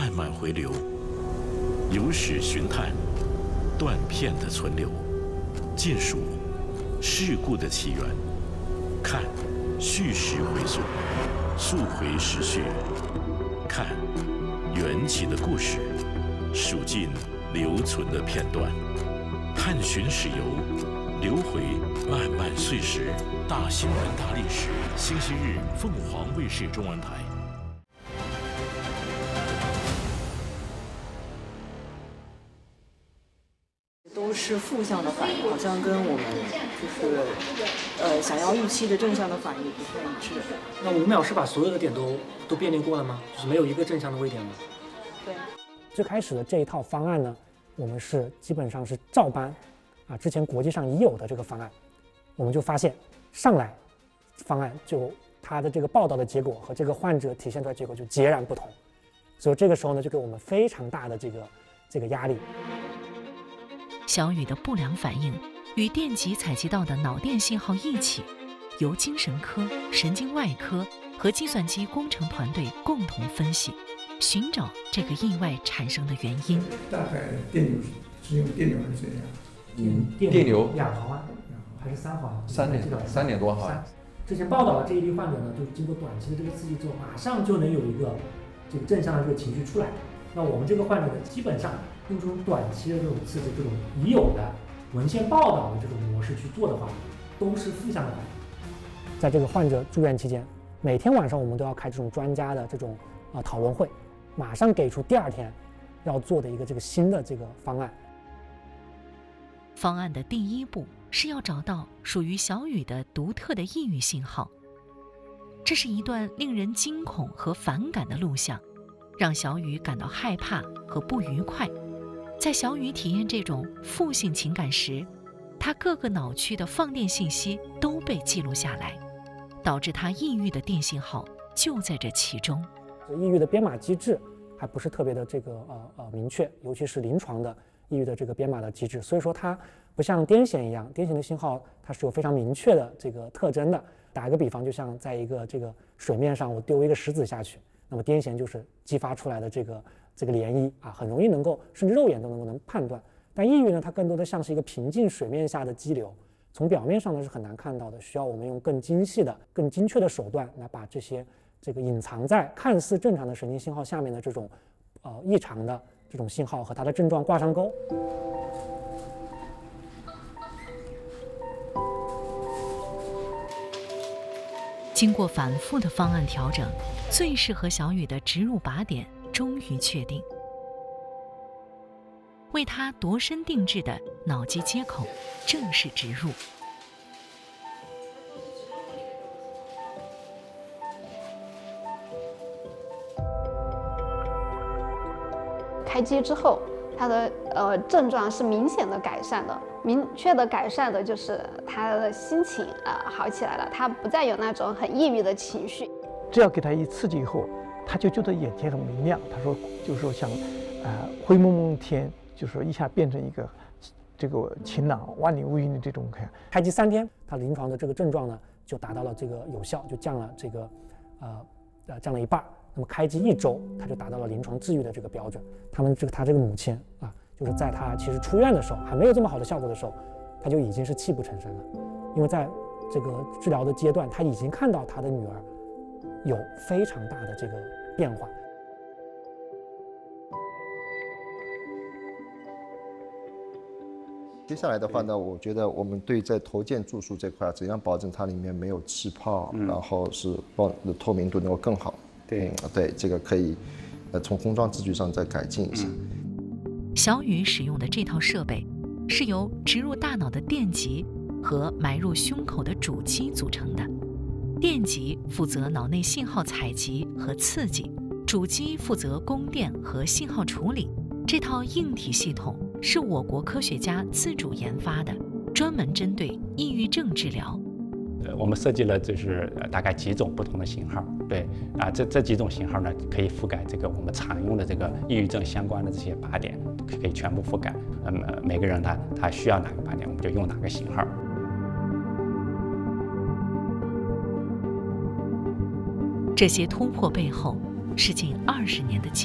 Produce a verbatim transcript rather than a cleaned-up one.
慢慢回流，由史寻探，断片的存留，见数事故的起源，看叙事回溯，溯回时序，看缘起的故事，数尽留存的片段，探寻史游，流回漫漫岁时。大新闻大历史，星期日凤凰卫视中文台。 都是负向的反应，好像跟我们就是呃想要预期的正向的反应不太一致。 那五秒是把所有的点都都变练过了吗？就是没有一个正向的位点吗？ 对。 最开始的这一套方案呢，我们是基本上是照搬啊之前国际上已有的这个方案，我们就发现上来方案就它的这个报道的结果和这个患者体现出来结果就截然不同，所以这个时候呢就给我们非常大的这个这个压力。 小雨的不良反应与电极采集到的脑电信号一起，由精神科、神经外科和计算机工程团队共同分析，寻找这个意外产生的原因。 大概电流是用电流还是怎样？ 嗯， 电流两毫安还是三毫安？ 三点三点多毫安。 之前报道的这一例患者呢，就经过短期的这个刺激之后，马上就能有一个这个正向的这个情绪出来。那我们这个患者呢，基本上用这种短期的这种刺激，这种已有的文献报道的这种模式去做的话，都是负向的反应。 在这个患者住院期间，每天晚上我们都要开这种专家的这种啊、呃、讨论会，马上给出第二天要做的一个这个新的这个方案。 方案的第一步是要找到属于小雨的独特的抑郁信号，这是一段令人惊恐和反感的录像，让小雨感到害怕和不愉快。在小雨体验这种负性情感时，他各个脑区的放电信息都被记录下来，导致他抑郁的电信号就在这其中。 抑郁的编码机制还不是特别的这个呃呃明确，尤其是临床的抑郁的这个编码的机制，所以说它不像癫痫一样，癫痫的信号它是有非常明确的这个特征的。打个比方，就像在一个这个水面上，我丢一个石子下去，那么癫痫就是激发出来的这个这个涟漪啊，很容易能够甚至肉眼都能够能判断。但抑郁呢，它更多的像是一个平静水面下的激流，从表面上呢是很难看到的，需要我们用更精细的、更精确的手段来把这些这个隐藏在看似正常的神经信号下面的这种呃异常的这种信号和它的症状挂上钩。 经过反复的方案调整，最适合小雨的植入靶点终于确定。为他度身定制的脑机接口正式植入。 开机之后，他的呃症状是明显的改善的，明确的改善的就是他的心情啊、呃、好起来了，他不再有那种很抑郁的情绪。 只要给他一刺激以后，他就觉得眼前很明亮。他说，就是说像，呃，灰蒙蒙天，就是说一下变成一个这个晴朗万里无云的这种看。 开机三天，他临床的这个症状呢就达到了这个有效，就降了这个呃呃降了一半。那么开机一周，他就达到了临床治愈的这个标准。他们这个他这个母亲啊，就是在他其实出院的时候还没有这么好的效果的时候，他就已经是泣不成声了，因为在这个治疗的阶段，他已经看到他的女儿有非常大的这个变化。 接下来的话呢，我觉得我们对在头件注数这块，怎样保证它里面没有气泡，嗯、然后是包的透明度能够更好。对、嗯，对，这个可以，呃，从封装字句上再改进一下。 小雨使用的这套设备是由植入大脑的电极和埋入胸口的主机组成的。电极负责脑内信号采集和刺激，主机负责供电和信号处理。这套硬体系统是我国科学家自主研发的，专门针对抑郁症治疗。 我们设计了就是大概几种不同的型号，对啊，这这几种型号呢，可以覆盖这个我们常用的这个抑郁症相关的这些靶点，可以全部覆盖。那么每个人他他需要哪个靶点，我们就用哪个型号。 这些突破背后是近二十年的积